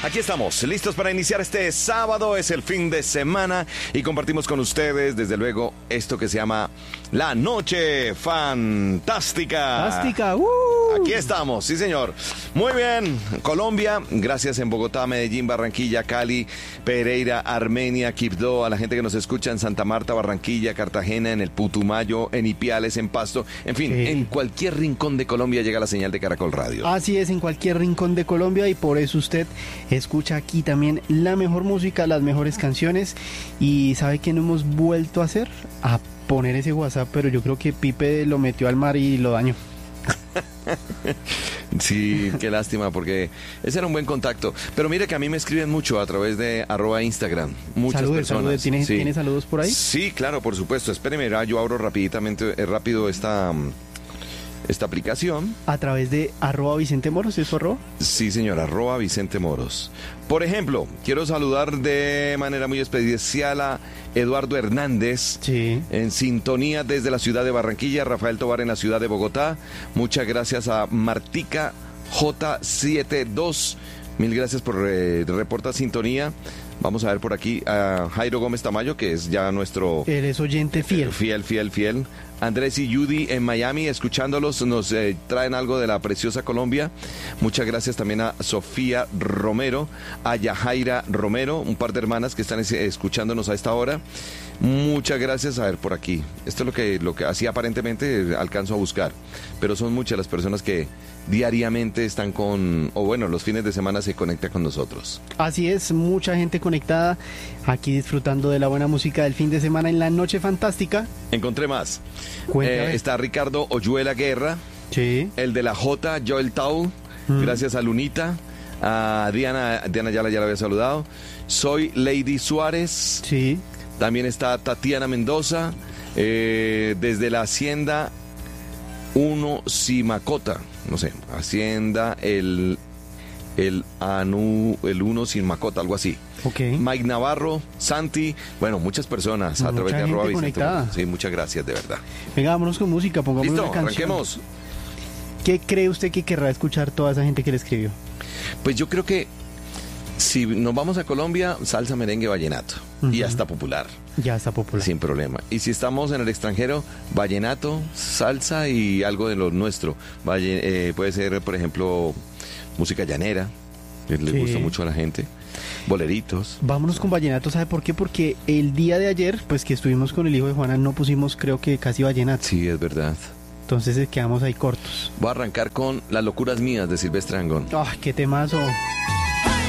Aquí estamos, listos para iniciar este sábado, es el fin de semana y compartimos con ustedes, desde luego, esto que se llama La Noche Fantástica. Fantástica, Aquí estamos, sí señor. Muy bien, Colombia, gracias en Bogotá, Medellín, Barranquilla, Cali, Pereira, Armenia, Quibdó, a la gente que nos escucha en Santa Marta, Barranquilla, Cartagena, en el Putumayo, en Ipiales, en Pasto, en fin, Sí. En cualquier rincón de Colombia llega la señal de Caracol Radio. Así es, en cualquier rincón de Colombia, y por eso usted escucha aquí también la mejor música, las mejores canciones. Y ¿sabe qué no hemos vuelto a hacer? A poner ese WhatsApp, pero yo creo que Pipe lo metió al mar y lo dañó. Sí, qué lástima, porque ese era un buen contacto. Pero mire que a mí me escriben mucho a través de @Instagram. Muchas personas. ¿Tiene, Sí. ¿Tiene saludos por ahí? Sí, claro, por supuesto. Espéreme, yo abro rápido esta aplicación. A través de @Vicente Moros, ¿eso arroba? Sí, señor, @Vicente Moros. Por ejemplo, quiero saludar de manera muy especial a Eduardo Hernández, Sí. en sintonía desde la ciudad de Barranquilla, Rafael Tobar en la ciudad de Bogotá. Muchas gracias a Martica J72. Mil gracias por reportar sintonía. Vamos a ver por aquí a Jairo Gómez Tamayo, que es ya nuestro Él es oyente fiel. Fiel. Andrés y Judy en Miami, escuchándolos, nos traen algo de la preciosa Colombia. Muchas gracias también a Sofía Romero, a Yajaira Romero, un par de hermanas que están escuchándonos a esta hora. Muchas gracias. A ver, por aquí. Esto es lo que así aparentemente alcanzo a buscar. Pero son muchas las personas que diariamente están los fines de semana se conectan con nosotros. Así es, mucha gente conectada aquí disfrutando de la buena música del fin de semana en La Noche Fantástica. Encontré más. Cuente, a ver. Está Ricardo Oyuela Guerra, Sí. el de la J, Joel Tau, gracias a Lunita, a Diana ya la había saludado. Soy Lady Suárez, Sí. también está Tatiana Mendoza, desde la Hacienda 1 Simacota, no sé, Hacienda el 1 Simacota, algo así. Ok. Mike Navarro, Santi, bueno, muchas personas a Mucha través de gente @Vicente conectada. Moros. Sí, muchas gracias, de verdad. Venga, vámonos con música, pongamos Listo, una canción. arranquemos. ¿Qué cree usted que querrá escuchar toda esa gente que le escribió? Pues yo creo que si nos vamos a Colombia, salsa, merengue, vallenato. Y ya está popular, Ya está popular. sin problema. Y si estamos en el extranjero, vallenato, salsa y algo de lo nuestro. Puede ser, por ejemplo, música llanera, que le Sí. gusta mucho a la gente. Boleritos. Vámonos con vallenato, ¿sabe por qué? Porque el día de ayer, pues que estuvimos con el hijo de Juana, no pusimos, creo que casi vallenato. Sí, es verdad. Entonces quedamos ahí cortos. Voy a arrancar con Las locuras mías de Silvestre Dangond. ¡Ay, qué temazo!